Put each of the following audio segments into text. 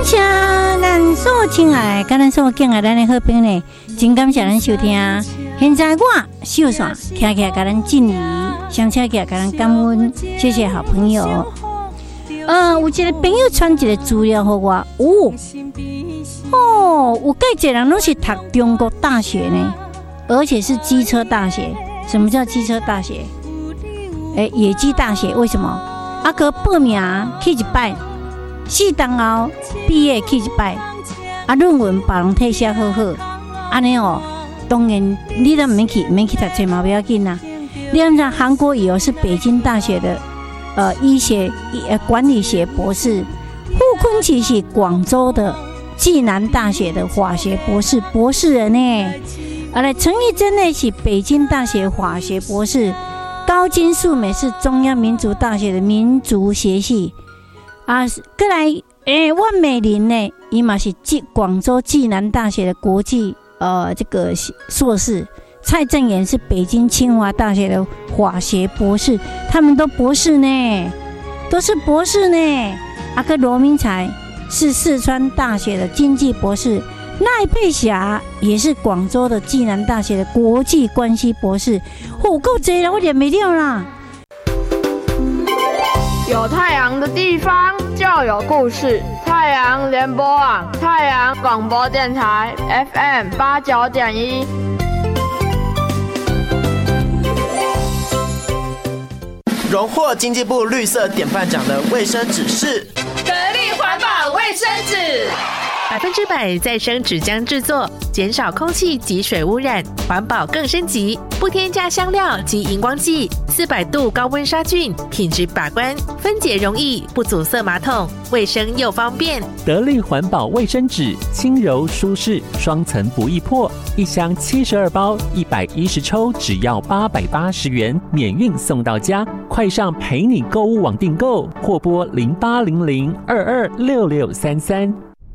谢咱所亲爱、甲咱所敬爱咱的好朋友呢，真感谢咱收听。现在我秀线徛起来，甲咱敬礼，相车起来，甲咱感恩，谢谢好朋友。有一个朋友传一个资料给我，有介侪人都是读中国大学呢，而且是机车大学。什么叫机车大学？野鸡大学为什么？个报名去一摆，4档后毕业去一摆，论文别人替写好好，安尼当然你都免去读册嘛，不要紧啦。你看韩国也有是北京大学的医学管理学博士，傅昆萁是广州的暨南大学的法学博士人呢。陈玉珍呢是北京大学法学博士。高金素美是中央民族大学的民族学系再来万美玲呢，伊嘛是广州暨南大学的国际这个硕士。蔡正元是北京清华大学的法学博士，他们都博士呢，都是博士呢。罗明才是四川大学的经济博士。赖佩霞也是广州的暨南大学的国际关系博士，够多了，我念不掉啦。 有太阳的地方就有故事，太阳联播网，太阳广播电台 FM89.1。 荣获经济部绿色典范奖的卫生纸是得力环保卫生纸。 100%再生纸浆制作，减少空气及水污染，环保更升级。不添加香料及荧光剂，400度高温杀菌，品质把关，分解容易，不阻塞马桶，卫生又方便。 得力环保卫生纸，轻柔舒适，双层不易破，一箱72包，110抽，只要880元，免运送到家。快上陪你购物网订购，或拨0800226633。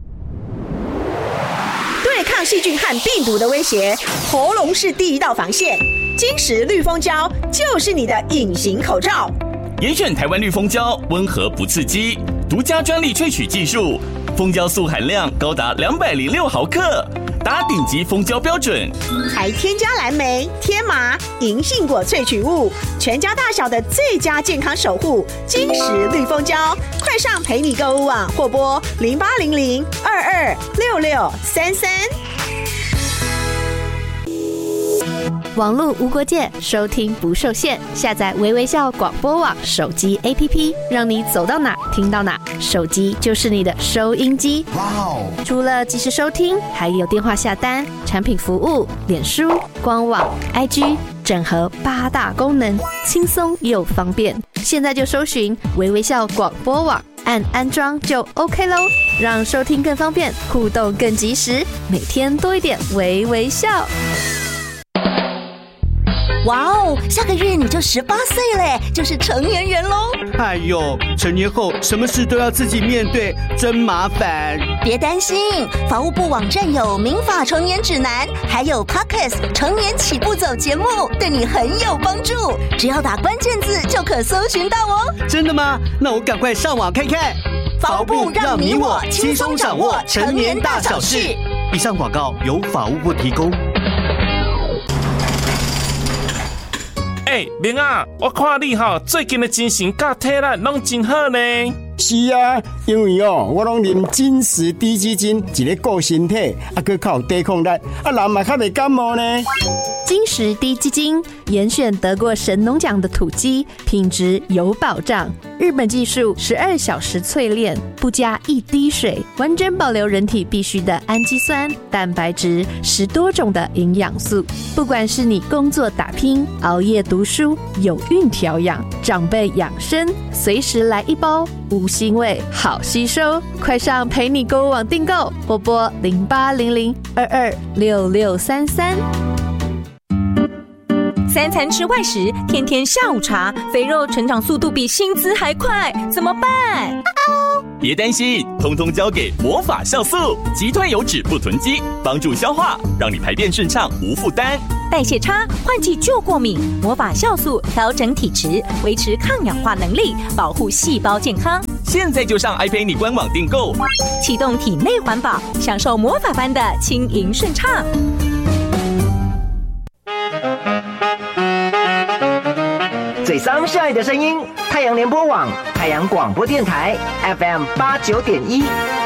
对抗细菌和病毒的威胁，喉咙是第一道防线。金石绿蜂胶就是你的隐形口罩。 严选台湾绿蜂胶，温和不刺激，独家专利萃取技术，蜂胶素含量高达206毫克，达顶级蜂胶标准， 还添加蓝莓、天麻、银杏果萃取物，全家大小的最佳健康守护。金石绿蜂胶，快上陪你购物网或拨0800226633。 网络无国界，收听不受限。下载微微笑广播网手机 APP， 让你走到哪听到哪，手机就是你的收音机。哇哦！除了即时收听，还有电话下单、产品服务、脸书、官网、IG， 整合8大功能，轻松又方便。现在就搜寻微微笑广播网，按安装就 OK 咯，让收听更方便，互动更及时，每天多一点微微笑。 哇哦，下个月你就18岁嘞，就是成年人咯。 哎呦，成年后什么事都要自己面对，真麻烦。 别担心，法务部网站有民法成年指南，还有 Podcast 成年起步走节目，对你很有帮助。只要打关键字就可搜寻到哦。 真的吗？那我赶快上网看看。 法务部让你我轻松掌握成年大小事。 以上广告由法务部提供。 明啊，我看你最近的精神甲体力拢真好呢。 是啊，因为我拢啉金石低基金，一个顾身体，还靠抵抗力，人嘛较袂感冒呢。 金石低基金严选得过神农奖的土鸡，品质有保障。日本技术12小时淬炼，不加一滴水，完整保留人体必需的氨基酸、蛋白质，10多种的营养素。不管是你工作打拼、熬夜读书、有孕调养、长辈养生，随时来一包，无腥味，好吸收。快上陪你购物网订购，或拨0800226633。 3餐吃外食，天天下午茶，肥肉成长速度比薪资还快，怎么办？ 别担心，通通交给魔法酵素，击退油脂不囤积，帮助消化，让你排便顺畅无负担。 代谢差，换季就过敏，魔法酵素调整体质，维持抗氧化能力，保护细胞健康。 现在就上iPay你官网订购， 启动体内环保，享受魔法般的轻盈顺畅。 最伤晒的声音，太阳联播网、太阳广播电台 FM 89.1。